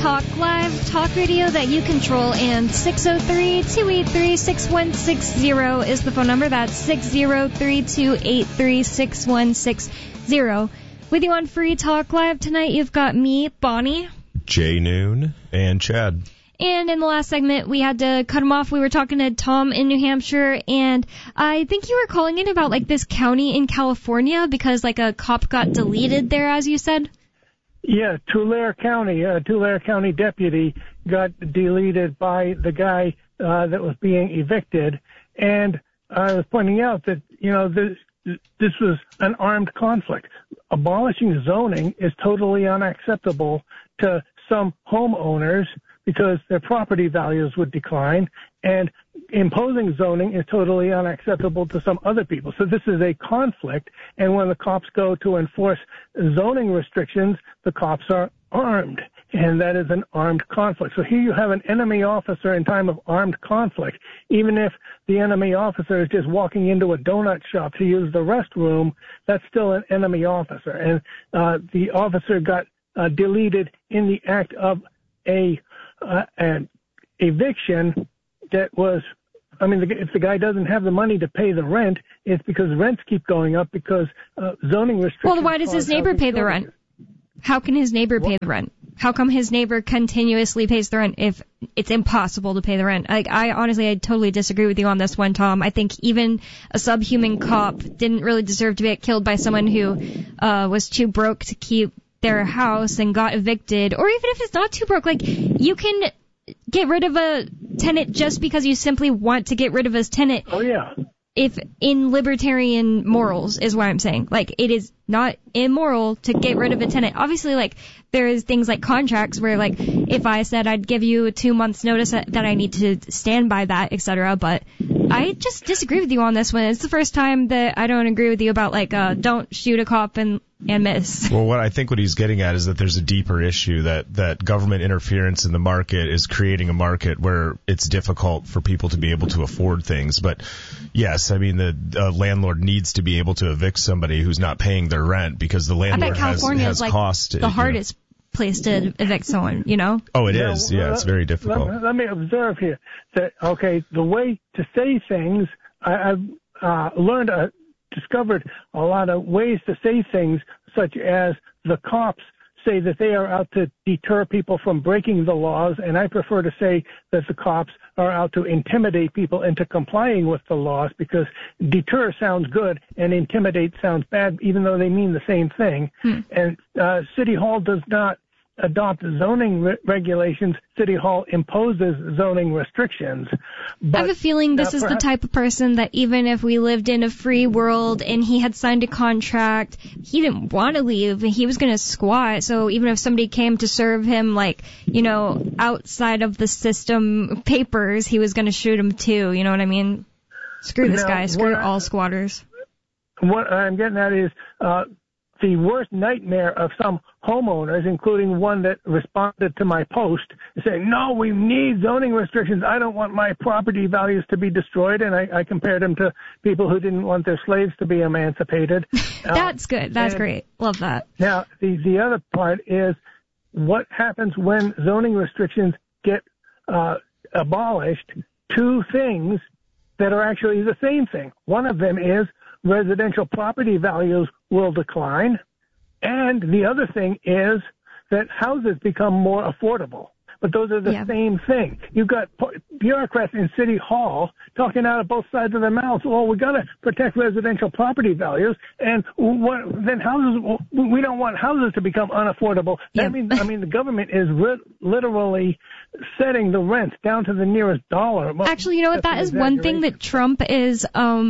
Talk Live, talk radio that you control, and 603-283-6160 is the phone number. That's 603-283-6160. With you on Free Talk Live tonight, you've got me, Bonnie, Jay Noon, and Chad. And in the last segment, we had to cut him off. We were talking to Tom in New Hampshire, and I think you were calling in about, like, this county in California because, like, a cop got deleted there, as you said. Yeah, Tulare County, Tulare County deputy got deleted by the guy that was being evicted. And I was pointing out that, this was an armed conflict. Abolishing zoning is totally unacceptable to some homeowners because their property values would decline, and imposing zoning is totally unacceptable to some other people. So this is a conflict, and when the cops go to enforce zoning restrictions, the cops are armed, and that is an armed conflict. So here you have an enemy officer in time of armed conflict. Even if the enemy officer is just walking into a donut shop to use the restroom, that's still an enemy officer. And the officer got deleted in the act of an eviction that was, if the guy doesn't have the money to pay the rent, it's because rents keep going up because zoning restrictions. Well, why does his neighbor pay the rent? How can his neighbor pay the rent? How come his neighbor continuously pays the rent if it's impossible to pay the rent? I totally disagree with you on this one, Tom. I think even a subhuman cop didn't really deserve to get killed by someone who was too broke to keep their house and got evicted. Or even if it's not too broke, like, you can get rid of a tenant just because you simply want to get rid of his tenant. Oh, yeah. If in libertarian morals is what I'm saying. Like, it is not immoral to get rid of a tenant. Obviously, like, there is things like contracts where, like, if I said I'd give you a 2 months notice that I need to stand by that, etc. But I just disagree with you on this one. It's the first time that I don't agree with you about, like, don't shoot a cop and miss. Well, what he's getting at is that there's a deeper issue that government interference in the market is creating a market where it's difficult for people to be able to afford things. But yes, the landlord needs to be able to evict somebody who's not paying their rent because the landlord has like cost. The hardest place to evict someone, Oh, it is. Yeah, it's very difficult. Let me observe here that, the way to say things, I've discovered a lot of ways to say things, such as the cops say that they are out to deter people from breaking the laws, and I prefer to say that the cops are out to intimidate people into complying with the laws, because deter sounds good and intimidate sounds bad, even though they mean the same thing. And City Hall does not adopt zoning regulations. City Hall imposes zoning restrictions. But, I have a feeling this is the type of person that even if we lived in a free world and he had signed a contract, he didn't want to leave. He was going to squat. So even if somebody came to serve him, outside of the system papers, he was going to shoot him too. You know what I mean? Screw this guy. Screw all squatters. What I'm getting at is the worst nightmare of some homeowners, including one that responded to my post, saying, no, we need zoning restrictions. I don't want my property values to be destroyed. And I compared them to people who didn't want their slaves to be emancipated. That's good. That's great. Love that. Now, the other part is what happens when zoning restrictions get abolished. Two things that are actually the same thing. One of them is residential property values will decline, and the other thing is that houses become more affordable. But those are the same thing. You've got bureaucrats in City Hall talking out of both sides of their mouths. Well, we got to protect residential property values, and then houses. We don't want houses to become unaffordable. That means, the government is literally setting the rents down to the nearest dollar. Actually, you know what? That is one thing that Trump is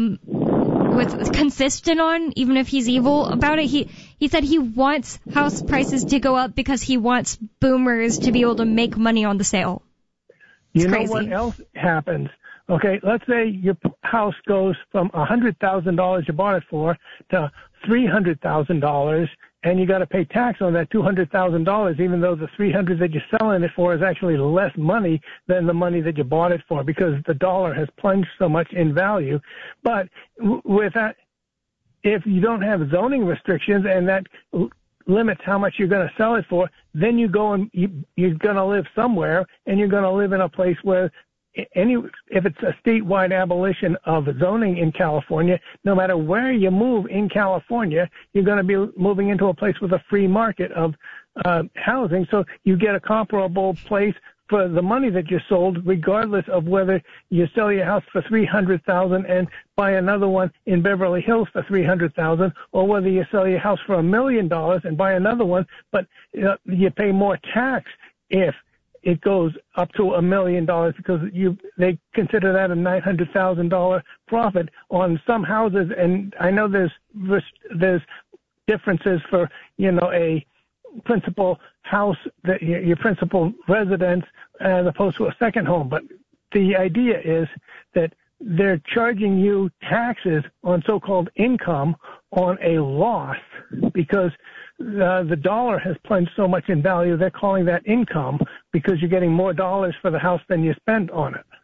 consistent on, even if he's evil about it. He said he wants house prices to go up because he wants boomers to be able to make money on the sale. It's crazy. Know what else happens? Okay, let's say your house goes from $100,000 you bought it for to $300,000, and you got to pay tax on that $200,000, even though the $300,000 that you're selling it for is actually less money than the money that you bought it for, because the dollar has plunged so much in value. But with that, if you don't have zoning restrictions and that limits how much you're going to sell it for, then you go and you're going to live somewhere, and you're going to live in a place where if it's a statewide abolition of zoning in California, no matter where you move in California, you're going to be moving into a place with a free market of housing. So you get a comparable place for the money that you sold, regardless of whether you sell your house for $300,000 and buy another one in Beverly Hills for $300,000, or whether you sell your house for $1 million and buy another one, but you pay more tax if it goes up to $1 million because they consider that a $900,000 profit on some houses. And I know there's differences for a principal house, your principal residence, as opposed to a second home. But the idea is that they're charging you taxes on so-called income on a loss because the dollar has plunged so much in value. They're calling that income because you're getting more dollars for the house than you spend on it.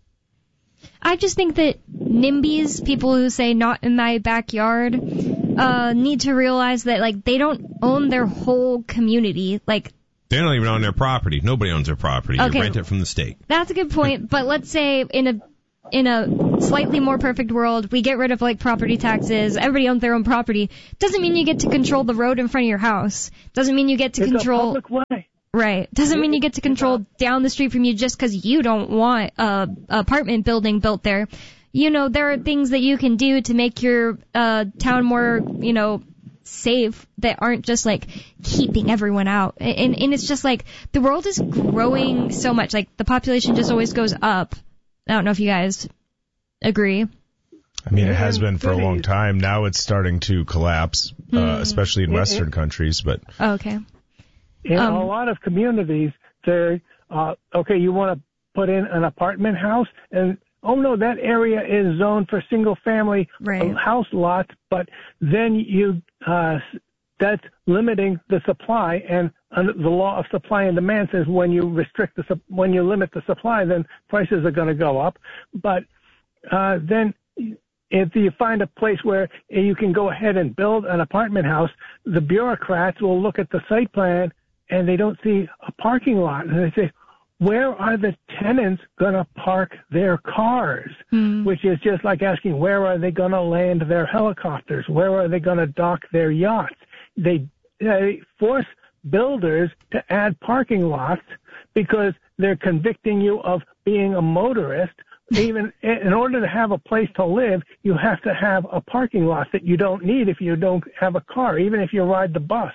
I just think that NIMBYs, people who say not in my backyard, need to realize that, they don't own their whole community. They don't even own their property. Nobody owns their property. Okay. You rent it from the state. That's a good point. But let's say in a slightly more perfect world, we get rid of property taxes. Everybody owns their own property. Doesn't mean you get to control the road in front of your house. Doesn't mean you get to control. It's a public way. Right. Doesn't mean you get to control down the street from you just because you don't want a apartment building built there. There are things that you can do to make your town more, safe that aren't just keeping everyone out. And it's just the world is growing so much. The population just always goes up. I don't know if you guys agree. I mean, it has been for a long time. Now it's starting to collapse, especially in Western countries. But okay. In a lot of communities, they're, you want to put in an apartment house, and, oh, no, that area is zoned for single-family house lots, but then that's limiting the supply, and the law of supply and demand says when you limit the supply, then prices are going to go up. But then if you find a place where you can go ahead and build an apartment house, the bureaucrats will look at the site plan and they don't see a parking lot. And they say, where are the tenants going to park their cars? Which is just like asking, where are they going to land their helicopters? Where are they going to dock their yachts? They force builders to add parking lots because they're convicting you of being a motorist. Even in order to have a place to live, you have to have a parking lot that you don't need if you don't have a car, even if you ride the bus.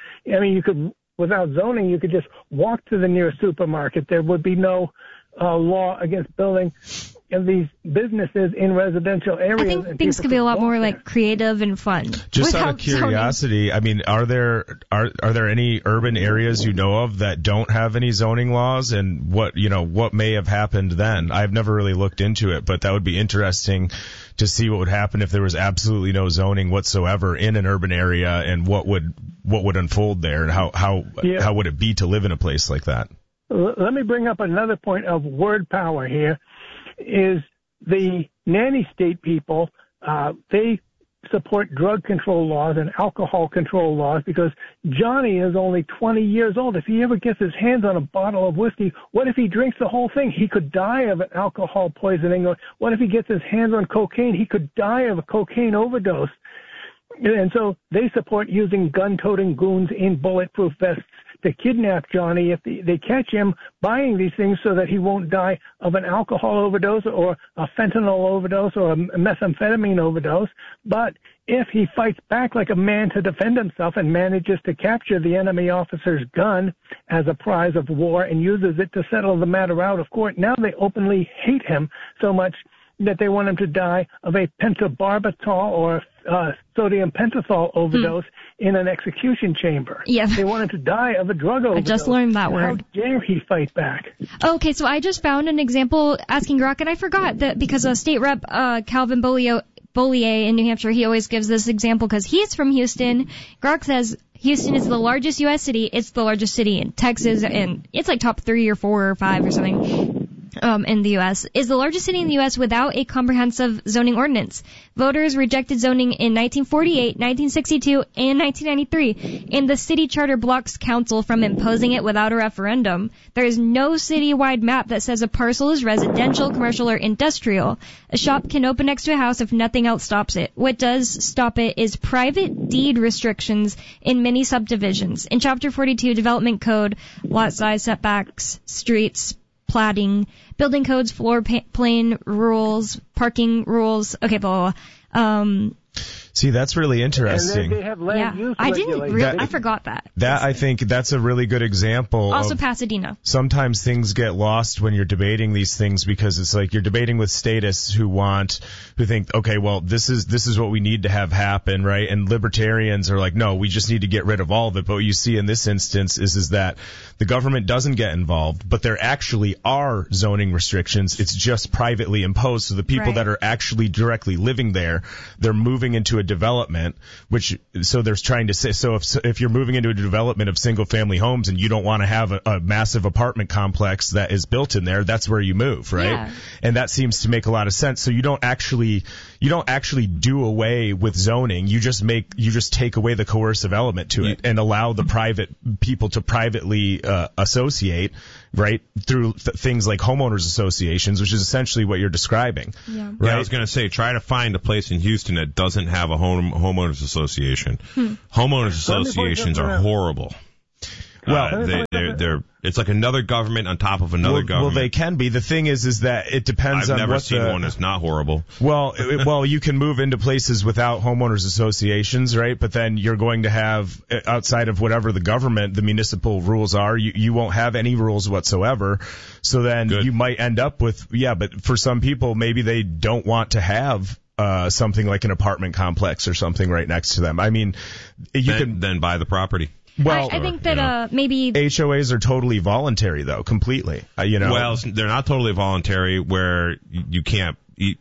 Without zoning, you could just walk to the nearest supermarket. There would be no law against building these businesses in residential areas. I think things could be a lot more creative and fun. Just out of curiosity, I mean, are there any urban areas you know of that don't have any zoning laws, and what may have happened then? I've never really looked into it, but that would be interesting to see what would happen if there was absolutely no zoning whatsoever in an urban area, and what would unfold there, and how would it be to live in a place like that? Let me bring up another point of word power here. Is the nanny state people, they support drug control laws and alcohol control laws because Johnny is only 20 years old. If he ever gets his hands on a bottle of whiskey, what if he drinks the whole thing? He could die of an alcohol poisoning. Or what if he gets his hands on cocaine? He could die of a cocaine overdose. And so they support using gun-toting goons in bulletproof vests to kidnap Johnny if they catch him buying these things so that he won't die of an alcohol overdose or a fentanyl overdose or a methamphetamine overdose. But if he fights back like a man to defend himself and manages to capture the enemy officer's gun as a prize of war and uses it to settle the matter out of court, now they openly hate him so much that they want him to die of a pentobarbital or sodium pentothal overdose in an execution chamber. Yeah. They want him to die of a drug overdose. I just learned that word. How dare he fight back? Okay, so I just found an example asking Grok, and I forgot that because State Rep Calvin Bollier in New Hampshire, he always gives this example because he's from Houston. Grok says Houston is the largest U.S. city. It's the largest city in Texas, and it's top 3 or 4 or 5 or something. in the U.S., is the largest city in the U.S. without a comprehensive zoning ordinance. Voters rejected zoning in 1948, 1962, and 1993, and the city charter blocks council from imposing it without a referendum. There is no citywide map that says a parcel is residential, commercial, or industrial. A shop can open next to a house if nothing else stops it. What does stop it is private deed restrictions in many subdivisions. In Chapter 42, Development Code, lot size, setbacks, streets, platting, building codes, floor plan rules, parking rules, okay, blah, blah, blah. See, that's really interesting. And they have land use I didn't regulations. I forgot that. I think that's a really good example. Also of Pasadena. Sometimes things get lost when you're debating these things because it's like you're debating with statists who think, okay, well, this is what we need to have happen, right? And libertarians are like, no, we just need to get rid of all of it. But what you see in this instance is that the government doesn't get involved, but there actually are zoning restrictions. It's just privately imposed. So the people that are actually directly living there, they're moving into a development, so they're trying to say, so if you're moving into a development of single family homes and you don't want to have a massive apartment complex that is built in there, that's where you move, right? Yeah. And that seems to make a lot of sense. So you don't actually do away with zoning. You just take away the coercive element to it and allow the private people to privately associate, right, through things like homeowners associations, which is essentially what you're describing. Yeah. Right? Yeah, I was going to say, try to find a place in Houston that doesn't have a homeowners association. Homeowners associations are horrible. Well, it's like another government on top of another government. Well, they can be. The thing is that it depends on what I've never seen one that's not horrible. Well, you can move into places without homeowners associations, right? But then you're going to have, outside of whatever the municipal rules are, you won't have any rules whatsoever. So then you might end up with, but for some people, maybe they don't want to have something like an apartment complex or something right next to them. I mean, then buy the property. Well, I think that maybe HOAs are totally voluntary, though, completely. Well, they're not totally voluntary where you can't, if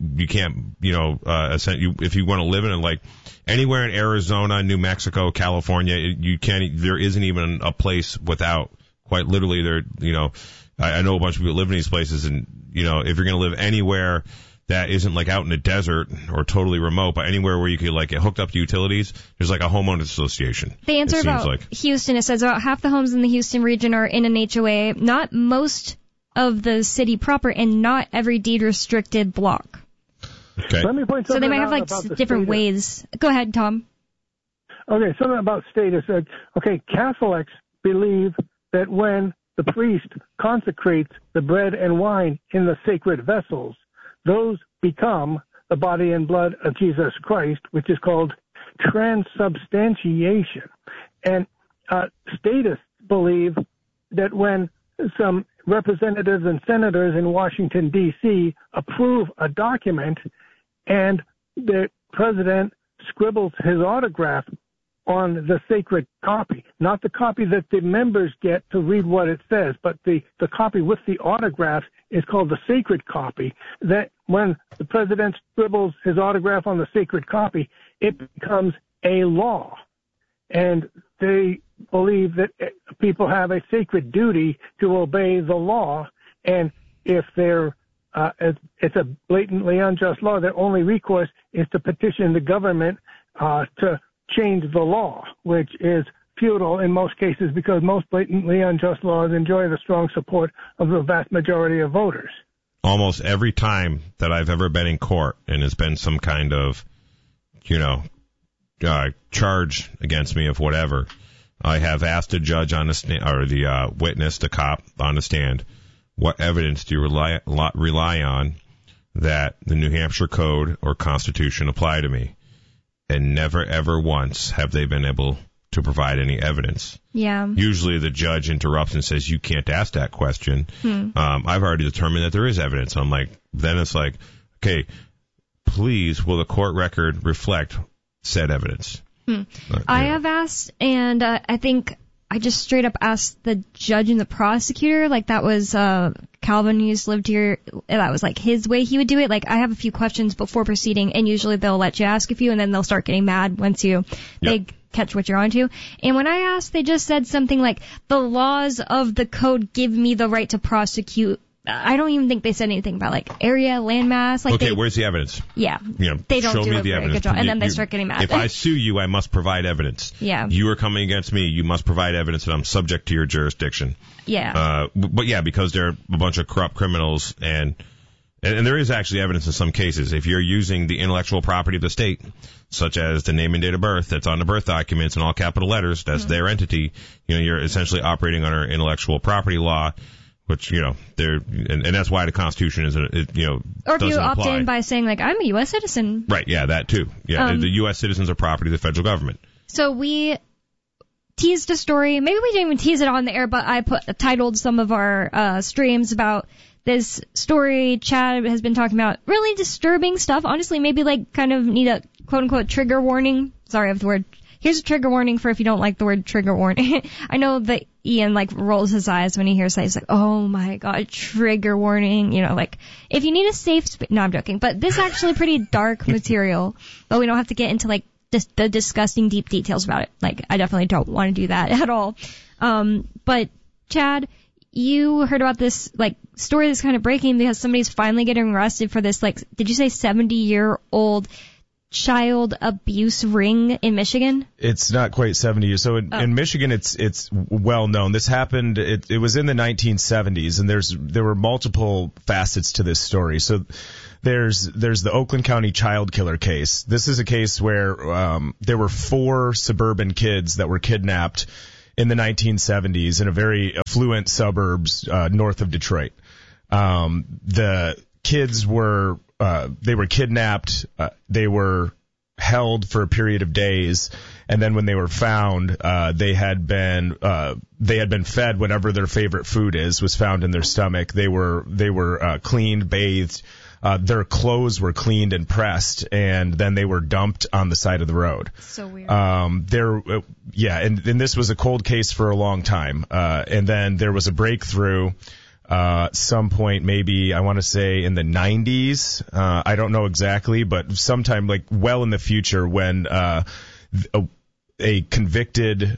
you want to live in it, like anywhere in Arizona, New Mexico, California, you can't. There isn't even a place without. Quite literally, I know a bunch of people live in these places, and if you're going to live anywhere that isn't like out in the desert or totally remote, but anywhere where you could like get hooked up to utilities, there's like a homeowners association. The answer about Houston, it says about half the homes in the Houston region are in an HOA, not most of the city proper, and not every deed restricted block. Okay. Let me point something out. So they might have like different ways. Go ahead, Tom. Okay, something about status. Okay, Catholics believe that when the priest consecrates the bread and wine in the sacred vessels, those become the body and blood of Jesus Christ, which is called transubstantiation. And statists believe that when some representatives and senators in Washington, D.C. approve a document and the president scribbles his autograph on the sacred copy, not the copy that the members get to read what it says, but the copy with the autograph is called the sacred copy, that when the president scribbles his autograph on the sacred copy, it becomes a law. And they believe that people have a sacred duty to obey the law, and if it's a blatantly unjust law, their only recourse is to petition the government to change the law, which is futile in most cases because most blatantly unjust laws enjoy the strong support of the vast majority of voters. Almost every time that I've ever been in court and there's been some kind of, charge against me of whatever, I have asked the judge on the stand, or the witness, the cop on the stand, what evidence do you rely on that the New Hampshire Code or Constitution apply to me? And never, ever once have they been able to provide any evidence. Yeah. Usually the judge interrupts and says, you can't ask that question. I've already determined that there is evidence. I'm like, then it's like, okay, please, will the court record reflect said evidence? I have asked, and I think I just straight up asked the judge and the prosecutor, like that was Calvin, who used to live here, that was like his way he would do it. Like, I have a few questions before proceeding, and usually they'll let you ask a few, and then they'll start getting mad once they catch what you're onto. And when I asked, they just said something like, the laws of the code give me the right to prosecute I don't even think they said anything about like area, landmass. Like, okay, where's the evidence? Yeah, they don't show do me a the very evidence. good job, and then they start getting mad. If I sue you, I must provide evidence. Yeah. You are coming against me. You must provide evidence that I'm subject to your jurisdiction. Yeah. But yeah, because they're a bunch of corrupt criminals, and there is actually evidence in some cases. If you're using the intellectual property of the state, such as the name and date of birth that's on the birth documents in all capital letters, that's their entity, you're essentially operating under intellectual property law, which, and that's why the Constitution is, or if you opt in by saying, like, I'm a U.S. citizen. Right, yeah, that too. Yeah, the U.S. citizens are property of the federal government. So we teased a story. Maybe we didn't even tease it on the air, but I titled some of our streams about this story. Chad has been talking about really disturbing stuff. Honestly, maybe like kind of need a quote-unquote trigger warning. Sorry, I have the word. Here's a trigger warning for if you don't like the word trigger warning. I know that Ian like rolls his eyes when he hears that. He's like, oh my god, trigger warning. Like if you need a safe space. No, I'm joking. But this is actually pretty dark material. But we don't have to get into like the disgusting deep details about it. Like I definitely don't want to do that at all. But Chad, you heard about this like story that's kind of breaking because somebody's finally getting arrested for this, like, did you say 70-year-old child abuse ring in Michigan? It's not quite 70 years. So in Michigan, it's well known. This happened. It was in the 1970s, and there were multiple facets to this story. So there's the Oakland County child killer case. This is a case where there were 4 suburban kids that were kidnapped in the 1970s in a very affluent suburbs north of Detroit. The kids were they were kidnapped. They were held for a period of days, and then when they were found, they had been fed whatever their favorite food was found in their stomach. They were cleaned, bathed. Their clothes were cleaned and pressed, and then they were dumped on the side of the road. So weird. And this was a cold case for a long time. And then there was a breakthrough, some point, maybe I want to say in the 90s. I don't know exactly, but sometime like well in the future when, a convicted,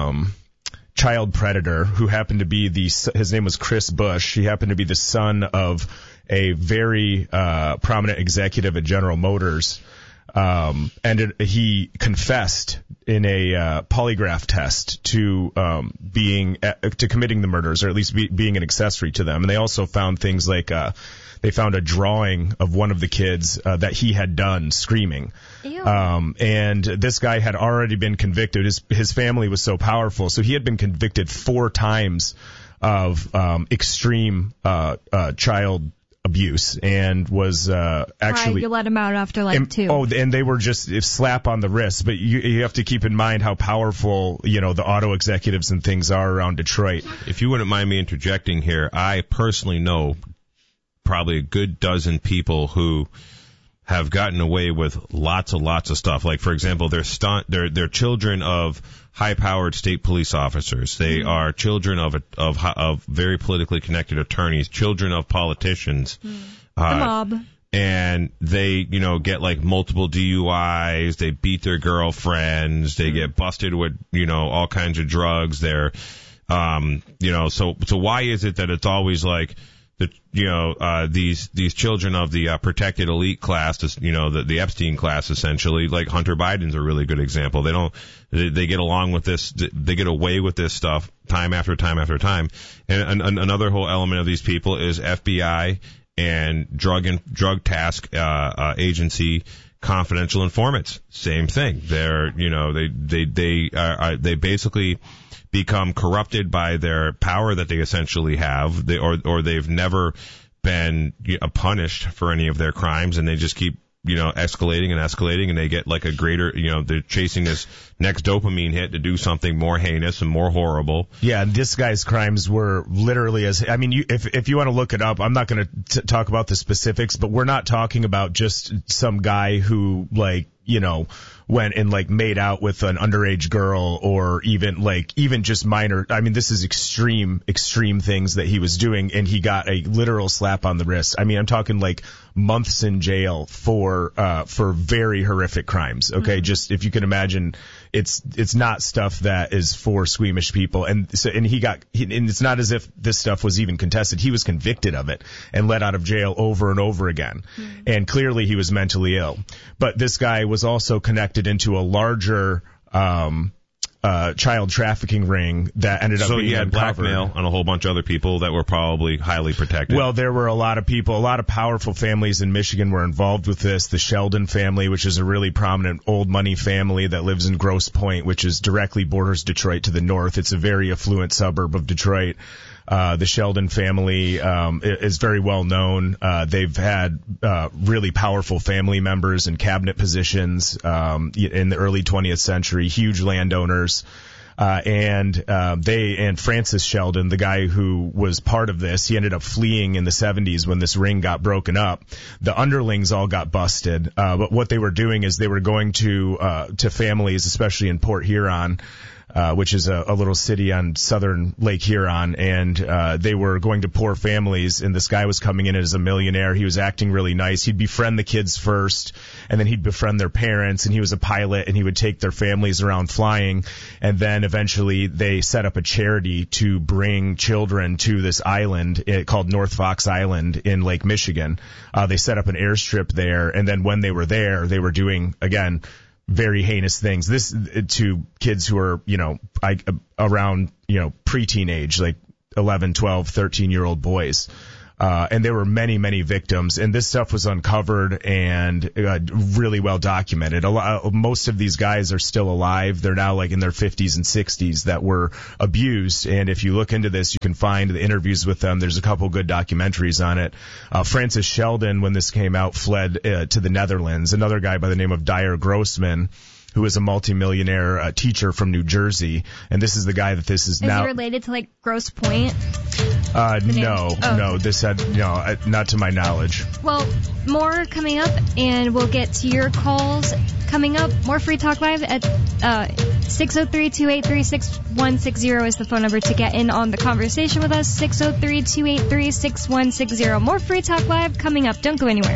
child predator who happened to be his name was Chris Bush. He happened to be the son of a very prominent executive at General Motors, and he confessed in a polygraph test to committing the murders, or at least being an accessory to them. And they also found things like they found a drawing of one of the kids that he had done screaming. Ew. And this guy had already been convicted. His family was so powerful, so he had been convicted 4 times of extreme child abuse, and was actually. Right, you let him out after like 2. Oh, and they were just slap on the wrist. But you have to keep in mind how powerful the auto executives and things are around Detroit. If you wouldn't mind me interjecting here, I personally know probably a good dozen people who have gotten away with lots of stuff. Like, for example, they're children of high-powered state police officers. They are children of very politically connected attorneys, children of politicians. The mob. And they, get like multiple DUIs. They beat their girlfriends. They get busted with, all kinds of drugs. They're, so why is it that it's always like, these children of the protected elite class, the Epstein class, essentially, like Hunter Biden's a really good example. They get along with this, they get away with this stuff time after time after time. And another whole element of these people is FBI and drug task agency confidential informants. Same thing. They're they basically become corrupted by their power that they essentially have, or they've never been punished for any of their crimes, and they just keep escalating, and they get like a greater, they're chasing this next dopamine hit to do something more heinous and more horrible. Yeah, and this guy's crimes were literally if you want to look it up, I'm not going to talk about the specifics, but we're not talking about just some guy who went and like made out with an underage girl, or even just minor. I mean, this is extreme things that he was doing, and he got a literal slap on the wrist. I mean, I'm talking like months in jail for very horrific crimes. Okay. Mm-hmm. Just if you can imagine, it's not stuff that is for squeamish people. And it's not as if this stuff was even contested. He was convicted of it and let out of jail over and over again. Mm-hmm. And clearly he was mentally ill. But this guy was also connected into a larger, child trafficking ring that ended up being uncovered. So he had blackmail on a whole bunch of other people that were probably highly protected. Well, there were a lot of people, a lot of powerful families in Michigan were involved with this. The Sheldon family, which is a really prominent old money family that lives in Grosse Pointe, which is directly borders Detroit to the north. It's a very affluent suburb of Detroit. The Sheldon family is very well known. They've had really powerful family members in cabinet positions in the early 20th century, huge landowners. And Francis Sheldon, the guy who was part of this, he ended up fleeing in the 70s when this ring got broken up. The underlings all got busted. But what they were doing is they were going to families, especially in Port Huron, which is a little city on southern Lake Huron, and they were going to poor families, and this guy was coming in as a millionaire. He was acting really nice. He'd befriend the kids first, and then he'd befriend their parents, and he was a pilot, and he would take their families around flying, and then eventually they set up a charity to bring children to this island called North Fox Island in Lake Michigan. They set up an airstrip there, and then when they were there, they were doing, again, very heinous things. This to kids who are, around, preteen age, like 11, 12, 13-year-old boys. And there were many, many victims, and this stuff was uncovered and really well documented. Most of these guys are still alive. They're now like in their 50s and 60s that were abused. And if you look into this, you can find the interviews with them. There's a couple good documentaries on it. Francis Sheldon, when this came out, fled to the Netherlands. Another guy by the name of Dyer Grossman, who is a multimillionaire teacher from New Jersey, and this is the guy that this is now. Is he related to like Grosse Pointe? No, not to my knowledge. Well, more coming up, and we'll get to your calls coming up. More Free Talk Live at 603-283-6160 is the phone number to get in on the conversation with us. 603-283-6160. More Free Talk Live coming up. Don't go anywhere.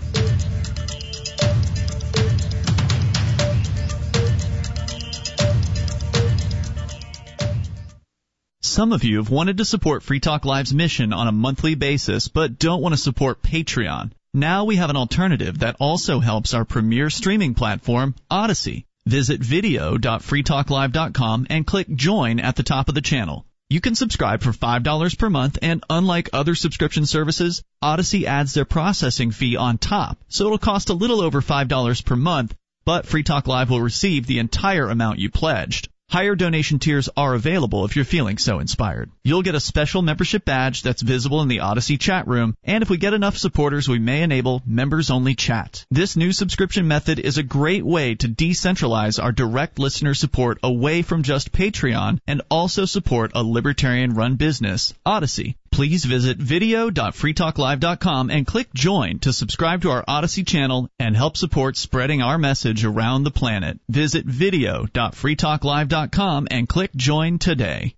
Some of you have wanted to support Free Talk Live's mission on a monthly basis, but don't want to support Patreon. Now we have an alternative that also helps our premier streaming platform, Odyssey. Visit video.freetalklive.com and click Join at the top of the channel. You can subscribe for $5 per month, and unlike other subscription services, Odyssey adds their processing fee on top, so it'll cost a little over $5 per month, but Free Talk Live will receive the entire amount you pledged. Higher donation tiers are available if you're feeling so inspired. You'll get a special membership badge that's visible in the Odyssey chat room, and if we get enough supporters, we may enable members-only chat. This new subscription method is a great way to decentralize our direct listener support away from just Patreon and also support a libertarian-run business, Odyssey. Please visit video.freetalklive.com and click Join to subscribe to our Odyssey channel and help support spreading our message around the planet. Visit video.freetalklive.com and click Join today.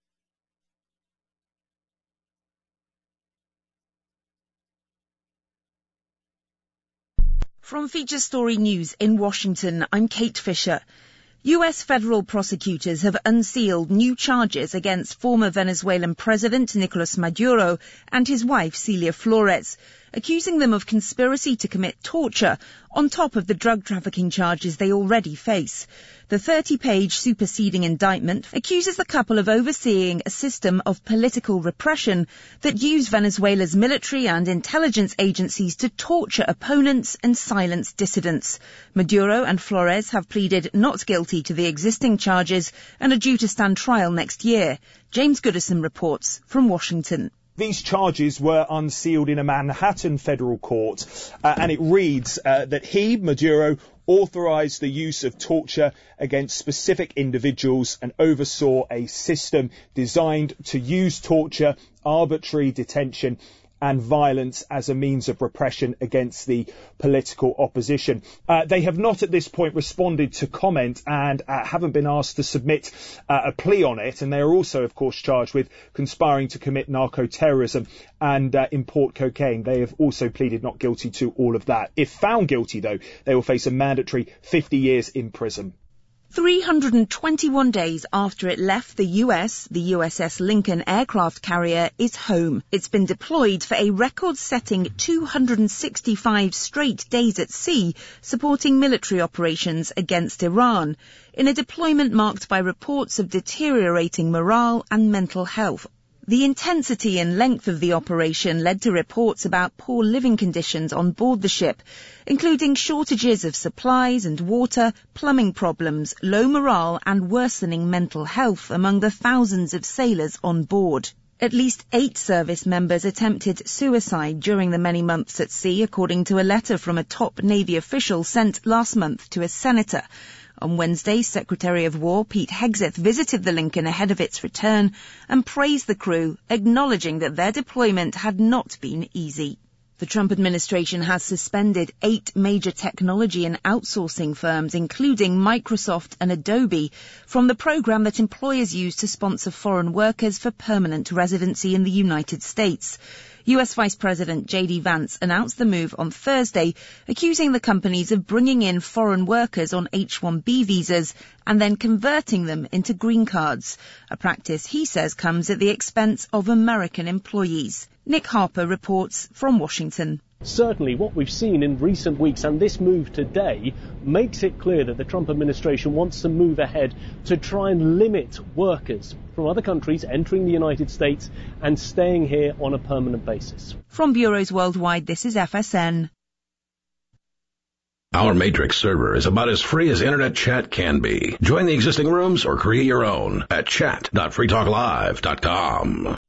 From Feature Story News in Washington, I'm Kate Fisher. U.S. federal prosecutors have unsealed new charges against former Venezuelan President Nicolás Maduro and his wife Celia Flores, accusing them of conspiracy to commit torture on top of the drug trafficking charges they already face. The 30-page superseding indictment accuses the couple of overseeing a system of political repression that used Venezuela's military and intelligence agencies to torture opponents and silence dissidents. Maduro and Flores have pleaded not guilty to the existing charges and are due to stand trial next year. James Goodison reports from Washington. These charges were unsealed in a Manhattan federal court, and it reads that he, Maduro, authorized the use of torture against specific individuals and oversaw a system designed to use torture, arbitrary detention, and violence as a means of repression against the political opposition. They have not at this point responded to comment and haven't been asked to submit a plea on it. And they are also, of course, charged with conspiring to commit narco-terrorism and import cocaine. They have also pleaded not guilty to all of that. If found guilty, though, they will face a mandatory 50 years in prison. 321 days after it left the US, the USS Lincoln aircraft carrier is home. It's been deployed for a record-setting 265 straight days at sea, supporting military operations against Iran, in a deployment marked by reports of deteriorating morale and mental health. The intensity and length of the operation led to reports about poor living conditions on board the ship, including shortages of supplies and water, plumbing problems, low morale and worsening mental health among the thousands of sailors on board. At least 8 service members attempted suicide during the many months at sea, according to a letter from a top Navy official sent last month to a senator. On Wednesday, Secretary of War Pete Hegseth visited the Lincoln ahead of its return and praised the crew, acknowledging that their deployment had not been easy. The Trump administration has suspended 8 major technology and outsourcing firms, including Microsoft and Adobe, from the program that employers use to sponsor foreign workers for permanent residency in the United States. US Vice President J.D. Vance announced the move on Thursday, accusing the companies of bringing in foreign workers on H-1B visas and then converting them into green cards, a practice he says comes at the expense of American employees. Nick Harper reports from Washington. Certainly what we've seen in recent weeks and this move today makes it clear that the Trump administration wants to move ahead to try and limit workers from other countries entering the United States and staying here on a permanent basis. From bureaus worldwide, this is FSN. Our Matrix server is about as free as internet chat can be. Join the existing rooms or create your own at chat.freetalklive.com.